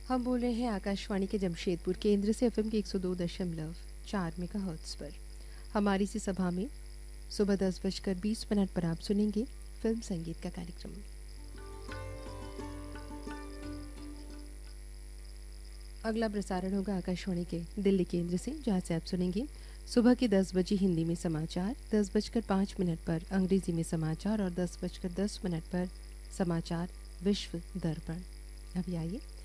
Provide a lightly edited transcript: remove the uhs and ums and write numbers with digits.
हम बोल रहे हैं आकाशवाणी के जमशेदपुर केंद्र से एफएम के 102.4 मेगाहर्ट्ज़ पर। हमारी सी सभा में सुबह 10:20 पर आप सुनेंगे फिल्म संगीत का कार्यक्रम। अगला प्रसारण होगा आकाशवाणी के दिल्ली केंद्र से, जहां से आप सुनेंगे सुबह के 10 बजे हिंदी में समाचार, 10:05 पर अंग्रेजी में समाचार और 10:10 पर समाचार विश्व दर्पण। अभी आइए